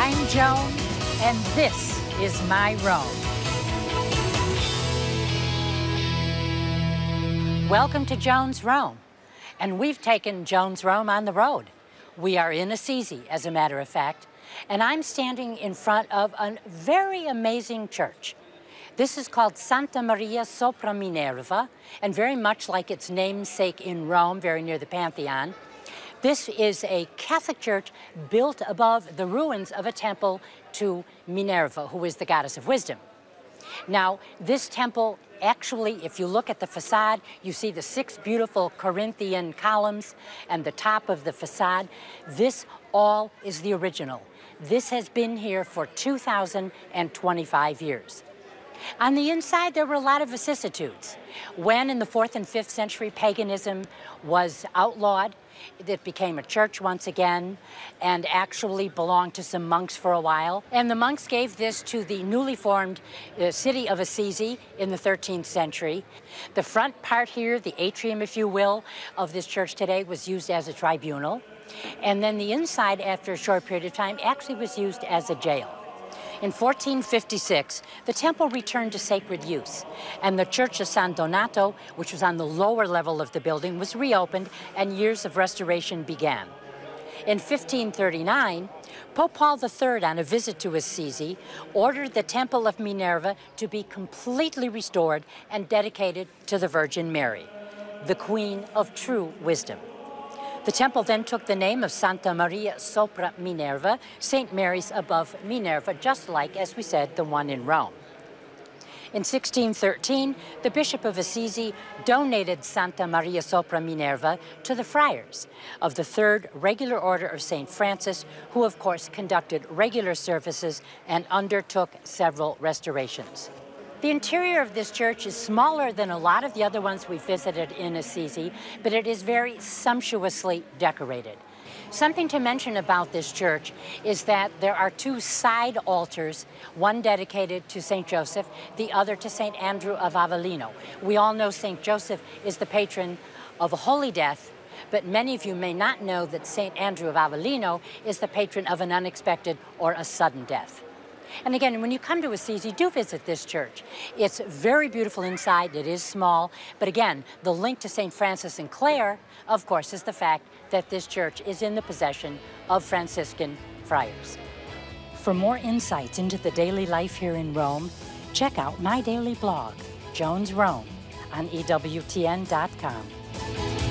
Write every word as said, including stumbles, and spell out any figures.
I'm Joan, and this is my Rome. Welcome to Joan's Rome, and we've taken Joan's Rome on the road. We are in Assisi, as a matter of fact, and I'm standing in front of a very amazing church. This is called Santa Maria sopra Minerva, and very much like its namesake in Rome, very near the Pantheon, this is a Catholic church built above the ruins of a temple to Minerva, who is the goddess of wisdom. Now, this temple, actually, if you look at the facade, you see the six beautiful Corinthian columns and the top of the facade. This all is the original. This has been here for two thousand twenty-five years. On the inside, there were a lot of vicissitudes. When in the fourth and fifth century paganism was outlawed, it became a church once again and actually belonged to some monks for a while. And the monks gave this to the newly formed uh, city of Assisi in the thirteenth century. The front part here, the atrium, if you will, of this church today was used as a tribunal. And then the inside, after a short period of time, actually was used as a jail. In fourteen fifty-six, the temple returned to sacred use, and the Church of San Donato, which was on the lower level of the building, was reopened, and years of restoration began. In fifteen thirty-nine, Pope Paul the Third, on a visit to Assisi, ordered the Temple of Minerva to be completely restored and dedicated to the Virgin Mary, the Queen of true wisdom. The temple then took the name of Santa Maria sopra Minerva, Saint Mary's above Minerva, just like, as we said, the one in Rome. In sixteen thirteen, the Bishop of Assisi donated Santa Maria sopra Minerva to the friars of the Third Regular Order of Saint Francis, who, of course, conducted regular services and undertook several restorations. The interior of this church is smaller than a lot of the other ones we visited in Assisi, but it is very sumptuously decorated. Something to mention about this church is that there are two side altars, one dedicated to Saint Joseph, the other to Saint Andrew of Avellino. We all know Saint Joseph is the patron of a holy death, but many of you may not know that Saint Andrew of Avellino is the patron of an unexpected or a sudden death. And again, when you come to Assisi, do visit this church. It's very beautiful inside. It is small. But again, the link to Saint Francis and Clare, of course, is the fact that this church is in the possession of Franciscan friars. For more insights into the daily life here in Rome, check out my daily blog, Joan's Rome, on E W T N dot com.